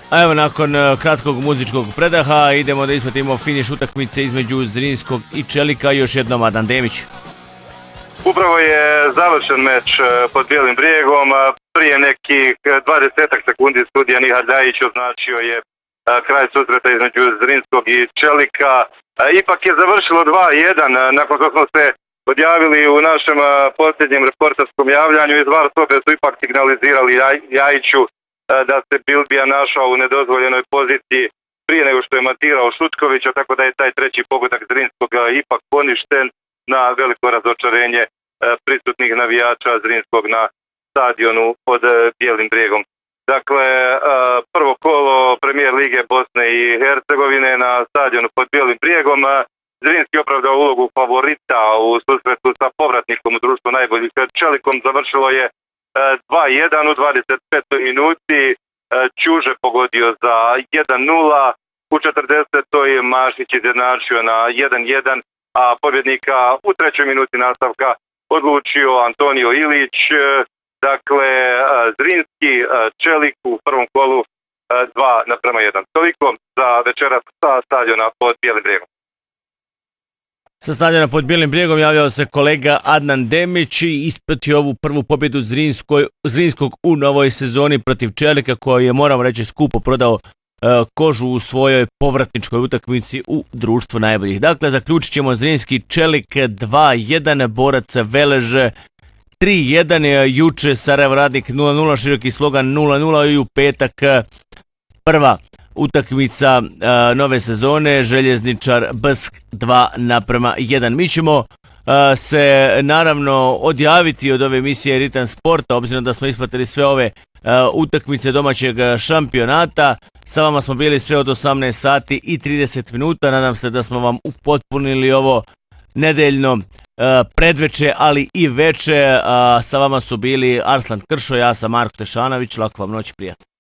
A evo nakon kratkog muzičkog predaha idemo da ispratimo finiš utakmice između Zrinskog i Čelika. Još jednom Adnan Demić. Upravo je završen meč pod Bijelim brijegom. Prije nekih 20 sekundi sudija Nihad Ljajić označio je kraj susreta između Zrinskog i Čelika. Ipak je završilo 2-1 nakon što smo se odjavili u našem posljednjem reporterskom javljanju. Iz VAR sobe su ipak signalizirali Ljajiću da se Bilbija našao u nedozvoljenoj poziciji prije nego što je matirao Šutkovića, tako da je taj treći pogodak Zrinskog ipak poništen na veliko razočarenje prisutnih navijača Zrinskog na stadionu pod Bijelim brijegom. Dakle, prvo kolo Premijer lige Bosne i Hercegovine na stadionu pod Bijelim brijegom. Zrinski opravdao ulogu favorita u susretu sa povratnikom u društvu najboljih Čelikom. Završilo je 2-1 u 25. minuti. Ćuže pogodio za 1-0. U 40. Mašić izjednačio na 1-1, a pobjednika u 3. minuti nastavka odlučio Antonio Ilić. Dakle, Zrinski, Čelik u prvom kolu 2:1. Toliko za večeras sa stadiona pod Bijelim brijegom. Sa stadiona pod Bijelim brijegom javljao se kolega Adnan Demić i ispratio ovu prvu pobjedu Zrinskog u novoj sezoni protiv Čelika, koji je, moramo reći, skupo prodao kožu u svojoj povratničkoj utakmici u društvu najboljih. Dakle, zaključit ćemo Zrinski Čelik 2:1, Borac Velež 3:1, juče Sarajevo Radnik 0:0, Široki Slogan 0:0 i u petak prva utakmica nove sezone, Željezničar Brsk 2:1. Mi ćemo se naravno odjaviti od ove emisije Ritam Sporta, obzirom da smo ispratili sve ove utakmice domaćeg šampionata. Sa vama smo bili sve od 18 sati i 30 minuta. Nadam se da smo vam upotpunili ovo nedeljno predveče, ali i veče. Sa vama su bili Arslan Kršo, ja sam Marko Tešanović. Lako vam noć, prijatno.